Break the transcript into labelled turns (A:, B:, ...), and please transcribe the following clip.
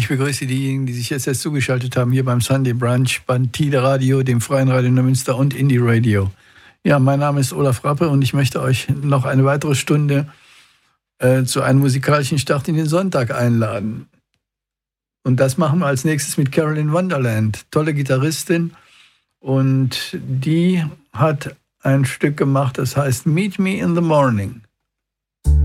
A: Ich begrüße diejenigen, die sich jetzt erst zugeschaltet haben, hier beim Sunday Brunch, beim Tide Radio, dem Freien Radio Neumünster und Indie Radio. Ja, mein Name ist Olaf Rappe und ich möchte euch noch eine weitere Stunde zu einem musikalischen Start in den Sonntag einladen. Und das machen wir als nächstes mit Carolyn Wonderland, tolle Gitarristin. Und die hat ein Stück gemacht, das heißt Meet Me in the Morning.